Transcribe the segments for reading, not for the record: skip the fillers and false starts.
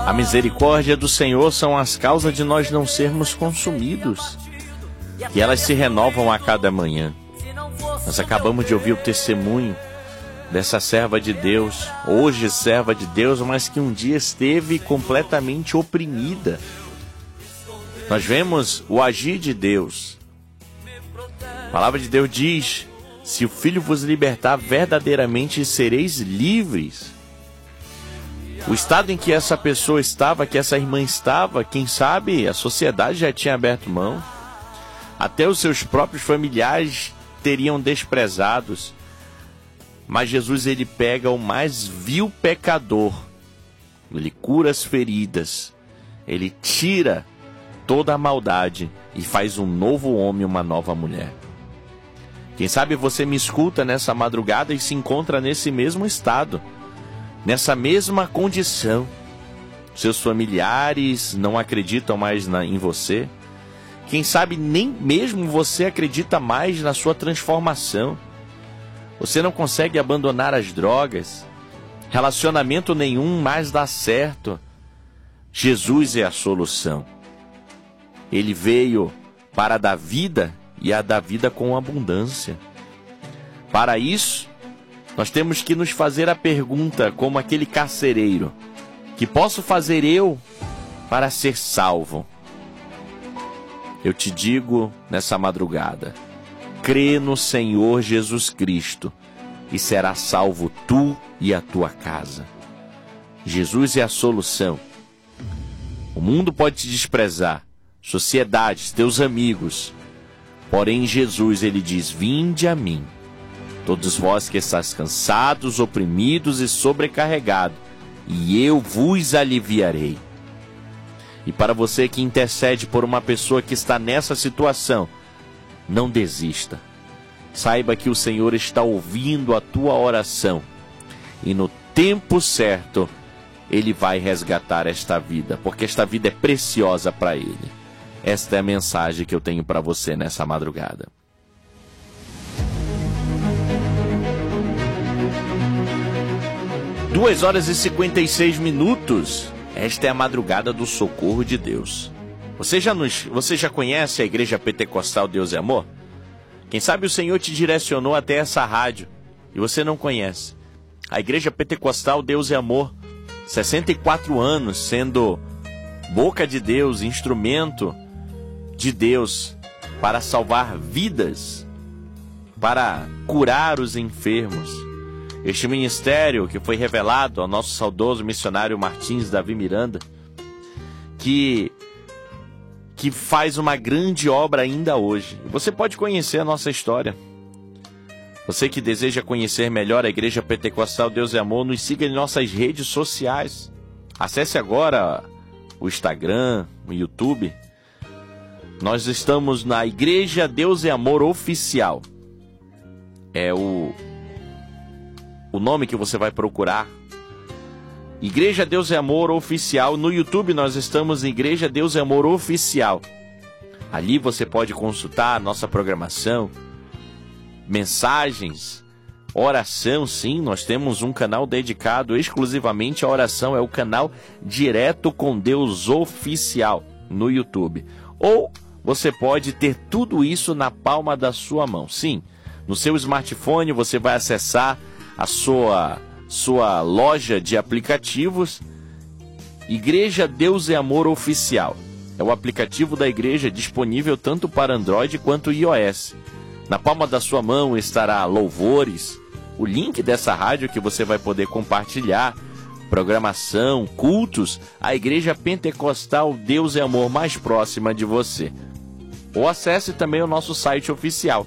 A misericórdia do Senhor são as causas de nós não sermos consumidos, e elas se renovam a cada manhã. Nós acabamos de ouvir o testemunho dessa serva de Deus, hoje serva de Deus, mas que um dia esteve completamente oprimida. Nós vemos o agir de Deus. A palavra de Deus diz: se o Filho vos libertar, verdadeiramente sereis livres. O estado em que essa pessoa estava, que essa irmã estava, quem sabe a sociedade já tinha aberto mão. Até os seus próprios familiares teriam desprezados. Mas Jesus, ele pega o mais vil pecador, ele cura as feridas, ele tira toda a maldade e faz um novo homem, uma nova mulher. Quem sabe você me escuta nessa madrugada e se encontra nesse mesmo estado, nessa mesma condição. Seus familiares não acreditam mais em você. Quem sabe nem mesmo você acredita mais na sua transformação. Você não consegue abandonar as drogas. Relacionamento nenhum mais dá certo. Jesus é a solução. Ele veio para dar vida e a dar vida com abundância. Para isso, nós temos que nos fazer a pergunta, como aquele carcereiro: que posso fazer eu para ser salvo? Eu te digo nessa madrugada: crê no Senhor Jesus Cristo e será salvo tu e a tua casa. Jesus é a solução. O mundo pode te desprezar, sociedades, teus amigos. Porém, Jesus, ele diz: vinde a mim, todos vós que estáis cansados, oprimidos e sobrecarregados, e eu vos aliviarei. E para você que intercede por uma pessoa que está nessa situação, não desista. Saiba que o Senhor está ouvindo a tua oração, e no tempo certo, Ele vai resgatar esta vida, porque esta vida é preciosa para Ele. Esta é a mensagem que eu tenho para você nessa madrugada. Duas horas e 56 minutos. Esta é a madrugada do socorro de Deus. Você já conhece a Igreja Pentecostal Deus e Amor? Quem sabe o Senhor te direcionou até essa rádio e você não conhece. A Igreja Pentecostal Deus e Amor, 64 anos sendo boca de Deus, instrumento de Deus para salvar vidas, para curar os enfermos. Este ministério que foi revelado ao nosso saudoso missionário Martins Davi Miranda, que faz uma grande obra ainda hoje. Você pode conhecer a nossa história. Você que deseja conhecer melhor a Igreja Pentecostal Deus e Amor, nos siga em nossas redes sociais. Acesse agora o Instagram, o YouTube. Nós estamos na Igreja Deus e Amor Oficial. É o nome que você vai procurar. Igreja Deus e Amor Oficial. No YouTube nós estamos em Igreja Deus e Amor Oficial. Ali você pode consultar a nossa programação, mensagens, oração. Sim, nós temos um canal dedicado exclusivamente à oração. É o canal Direto com Deus Oficial no YouTube. Ou você pode ter tudo isso na palma da sua mão. Sim, no seu smartphone você vai acessar a sua loja de aplicativos, Igreja Deus e Amor Oficial. É o aplicativo da igreja disponível tanto para Android quanto iOS. Na palma da sua mão estará louvores, o link dessa rádio que você vai poder compartilhar, programação, cultos, a Igreja Pentecostal Deus e Amor mais próxima de você. Ou acesse também o nosso site oficial,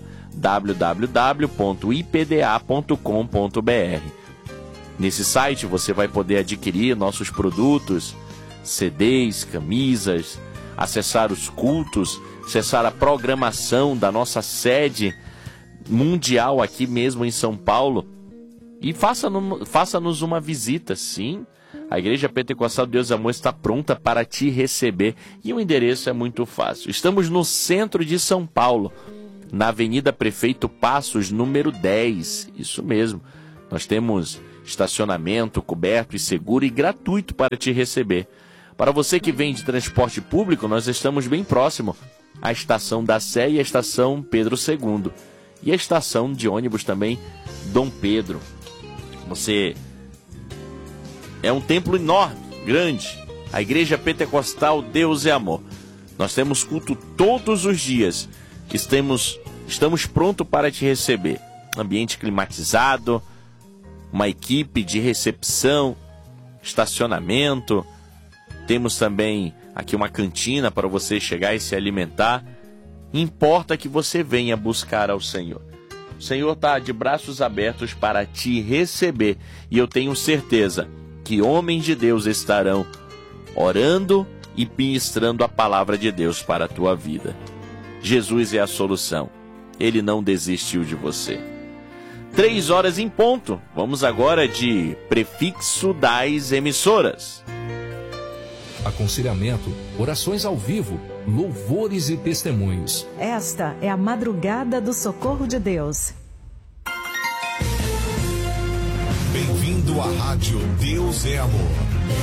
www.ipda.com.br. Nesse site você vai poder adquirir nossos produtos, CDs, camisas, acessar os cultos, acessar a programação da nossa sede mundial aqui mesmo em São Paulo. E faça-nos uma visita, sim. A Igreja Pentecostal Deus e Amor está pronta para te receber. E o endereço é muito fácil. Estamos no centro de São Paulo, na Avenida Prefeito Passos, número 10. Isso mesmo. Nós temos estacionamento coberto e seguro e gratuito para te receber. Para você que vem de transporte público, nós estamos bem próximo à estação da Sé e à estação Pedro II. E a estação de ônibus também, Dom Pedro. Você é um templo enorme, grande. A Igreja Pentecostal Deus é Amor. Nós temos culto todos os dias. Estamos prontos para te receber. Ambiente climatizado, uma equipe de recepção, estacionamento. Temos também aqui uma cantina para você chegar e se alimentar. Importa que você venha buscar ao Senhor. O Senhor está de braços abertos para te receber. E eu tenho certeza que homens de Deus estarão orando e ministrando a palavra de Deus para a tua vida. Jesus é a solução. Ele não desistiu de você. 3h em ponto. Vamos agora de prefixo das emissoras. Aconselhamento, orações ao vivo, louvores e testemunhos. Esta é a madrugada do socorro de Deus. Bem-vindo à Rádio Deus é Amor.